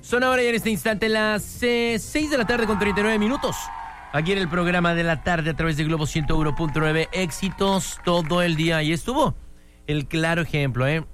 Son ahora ya en este instante las 6 de la tarde con 39 minutos. Aquí en el programa de la tarde a través de Globo 101.9. Éxitos todo el día. Y estuvo el claro ejemplo, ¿eh?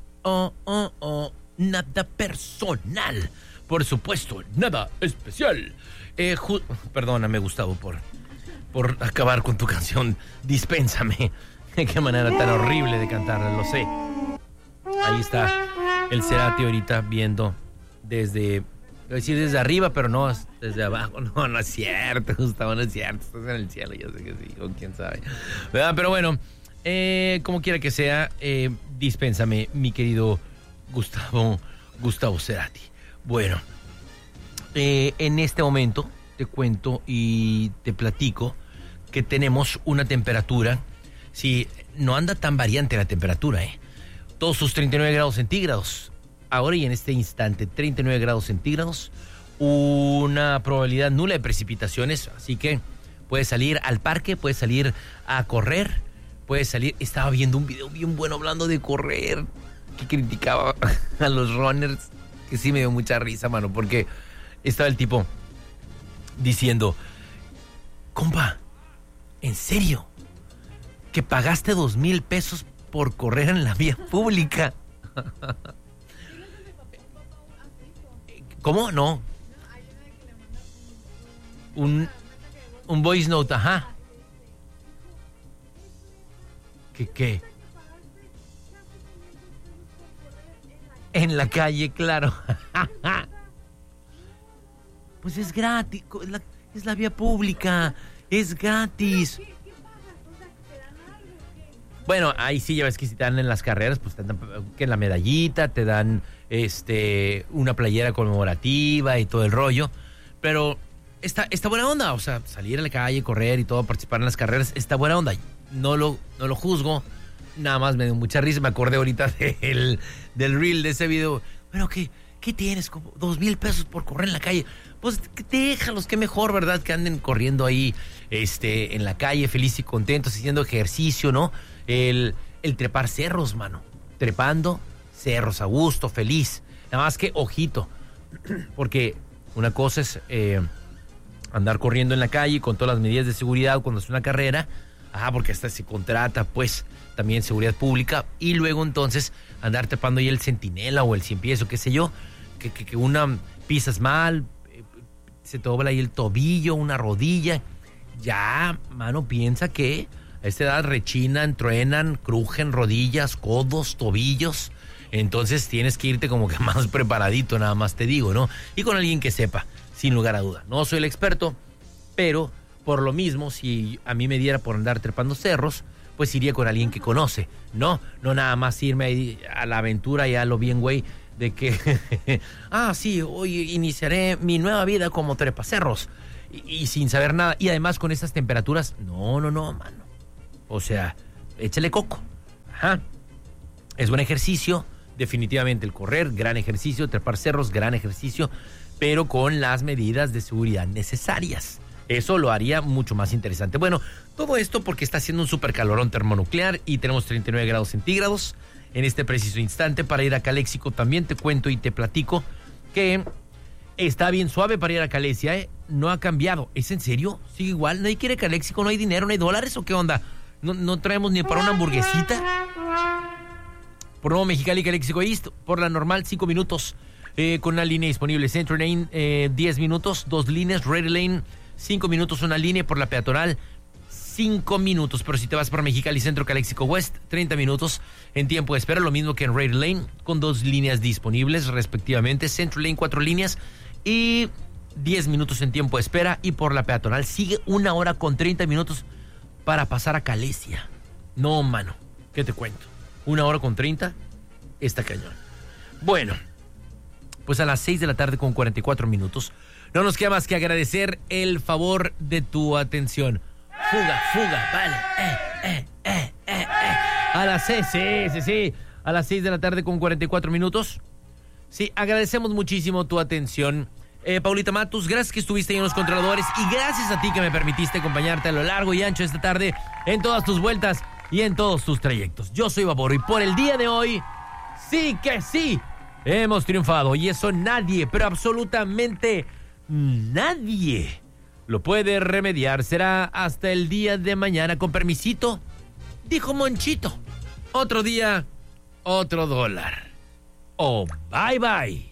Nada personal. Por supuesto, nada especial. Perdóname, Gustavo, por acabar con tu canción. Dispénsame. Qué manera tan horrible de cantarla, lo sé. Ahí está el Cerati ahorita viendo desde... Voy a decir desde arriba, pero no, desde abajo. No es cierto, Gustavo, no es cierto. Estás en el cielo, yo sé que sí, o quién sabe. ¿Verdad? Pero bueno, como quiera que sea, dispénsame, mi querido Gustavo Cerati. Bueno, en este momento te cuento y te platico que tenemos una temperatura. Sí, no anda tan variante la temperatura, Todos sus 39 grados centígrados. Ahora y en este instante, 39 grados centígrados, una probabilidad nula de precipitaciones, así que puedes salir al parque, puedes salir a correr, puedes salir... Estaba viendo un video bien bueno hablando de correr, que criticaba a los runners, que sí me dio mucha risa, mano, porque estaba el tipo diciendo, compa, ¿en serio? ¿Que pagaste 2,000 pesos por correr en la vía pública? ¿Cómo? No. Un voice note, ajá. ¿Qué? En la calle, claro. Pues es gratis, es la vía pública, es gratis. Bueno, ahí sí, ya ves que si te dan en las carreras, pues te dan que la medallita, te dan una playera conmemorativa y todo el rollo. Pero está buena onda, o sea, salir a la calle, correr y todo, participar en las carreras, está buena onda. No lo juzgo, nada más me dio mucha risa. Me acordé ahorita del reel de ese video. Bueno, ¿qué tienes? Como 2,000 pesos por correr en la calle. Pues déjalos, qué mejor, ¿verdad? Que anden corriendo ahí en la calle, felices y contentos, haciendo ejercicio, ¿no? El trepar cerros, mano. Trepando cerros, a gusto, feliz. Nada más que, ojito, porque una cosa es andar corriendo en la calle con todas las medidas de seguridad cuando es una carrera. Porque hasta se contrata, pues, también seguridad pública. Y luego, entonces, andar trepando ahí el centinela o el 100 pies o qué sé yo. Que una pisas mal, se te dobla ahí el tobillo, una rodilla. Ya, mano, piensa que a esta edad rechinan, truenan, crujen rodillas, codos, tobillos. Entonces tienes que irte como que más preparadito, nada más te digo, ¿no? Y con alguien que sepa, sin lugar a duda. No soy el experto, pero por lo mismo, si a mí me diera por andar trepando cerros, pues iría con alguien que conoce. No nada más irme ahí a la aventura y a lo bien, güey, de que, sí, hoy iniciaré mi nueva vida como trepacerros y sin saber nada. Y además con esas temperaturas, no, mano. O sea, échale coco. Es buen ejercicio, definitivamente el correr, gran ejercicio, trepar cerros, gran ejercicio, pero con las medidas de seguridad necesarias. Eso lo haría mucho más interesante. Bueno, todo esto porque está haciendo un super calorón termonuclear y tenemos 39 grados centígrados en este preciso instante. Para ir a Caléxico también te cuento y te platico que está bien suave para ir a Calesia, No ha cambiado. ¿Es en serio? ¿Sigue igual? ¿Nadie quiere Caléxico? ¿No hay dinero? ¿No hay dólares? ¿O qué onda? ¿No traemos ni para una hamburguesita? Por Nuevo Mexicali, Caléxico East, por la normal 5 minutos con una línea disponible. Central Lane 10 minutos, 2 líneas. Red Lane 5 minutos, una línea. Por la peatonal 5 minutos. Pero si te vas por Mexicali Centro, Caléxico West, 30 minutos en tiempo de espera. Lo mismo que en Red Lane, con 2 líneas disponibles respectivamente. Central Lane 4 líneas y 10 minutos en tiempo de espera. Y por la peatonal sigue 1 hora con 30 minutos para pasar a Calesia. No, mano, ¿qué te cuento? 1 hora con 30, está cañón. Bueno, pues a las 6 de la tarde con 44 minutos, no nos queda más que agradecer el favor de tu atención. Fuga, vale. A las 6, sí. A las 6 de la tarde con 44 minutos. Sí, agradecemos muchísimo tu atención. Paulita Matus, gracias que estuviste ahí en los controladores y gracias a ti que me permitiste acompañarte a lo largo y ancho esta tarde en todas tus vueltas y en todos tus trayectos. Yo soy Baboro y por el día de hoy, sí que sí, hemos triunfado y eso nadie, pero absolutamente nadie lo puede remediar. Será hasta el día de mañana. Con permisito, dijo Monchito. Otro día, otro dólar. Oh, bye bye.